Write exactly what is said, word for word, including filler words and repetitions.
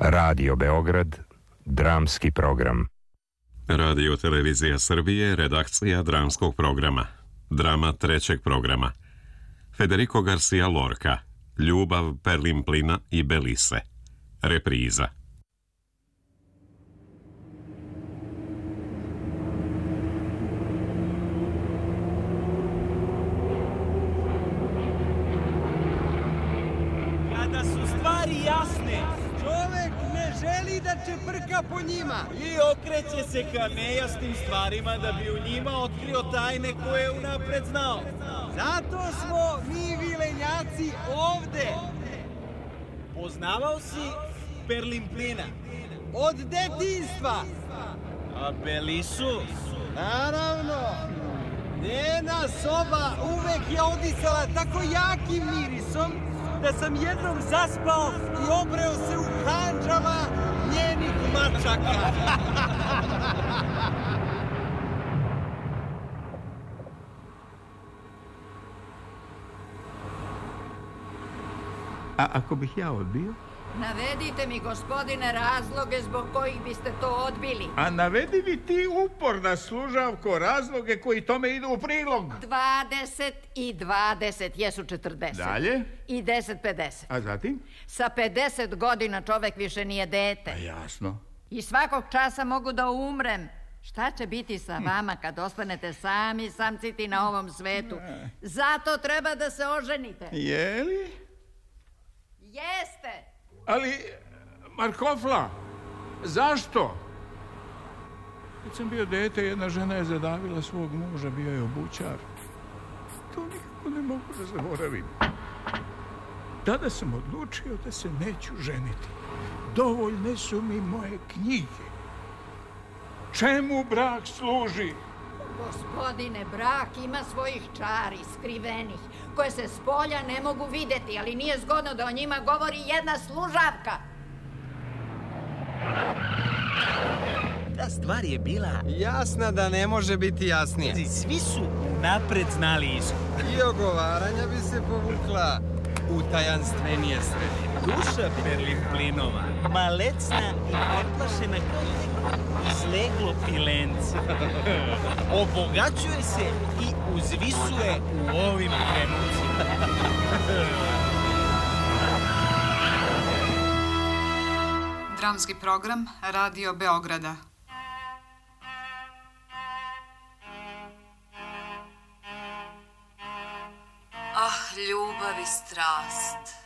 Radio Beograd, dramski program. Radio Televizija Srbije, redakcija dramskog programa. Drama trećeg programa. Federico Garcia Lorca, Ljubav Perlimplina i Belise. Repriza. Kada su stvari jasne, čovek ne želi da čeprka po njima i okreće se ka nejasnim stvarima da bi u njima otkrio tajne koje je unapred znao. Zato smo mi vilenjaci ovde. Poznavao si Perlimplina? Od detinjstva. A Belisu? Naravno. Njena soba uvek je odisala tako jakim mirisom da sam jednom zaspao i obreo se u kandžama njenih mačaka. A ako bih ja odbio? Navedite mi, gospodine, razloge zbog kojih biste to odbili. A navedi mi ti uporna služavko razloge koji tome idu u prilog. Dvadeset i dvadeset jesu četrdeset. Dalje? I deset pedeset. A zatim? Sa pedeset godina čovek više nije dete. A jasno. I svakog časa mogu da umrem. Šta će biti sa vama kad ostanete sami samciti na ovom svetu? Zato treba da se oženite. Je li? Jeste. Ali, Markofla, zašto? Kad sam bio dete, jedna žena je zadavila svog muža, bio je obućar. To nikako ne mogu da zaboravim. Tada sam odlučio da se neću ženiti. Dovoljne su mi moje knjige. Čemu brak služi? Gospodine, brak ima svojih čari, skrivenih, koje se s polja ne mogu videti, ali nije zgodno da o njima govori jedna služavka. Ta stvar je bila jasna da ne može biti jasnija. Svi su napred znali ishod. I ogovaranja bi se povukla u tajanstvenije sredine. Duša Perlimplinova, malecna i preplašena kao izleglo pilence. Obogaćuje se i uzvisuje u ovim trenucima. Dramski program Radio Beograda. Ah, ljubav i strast.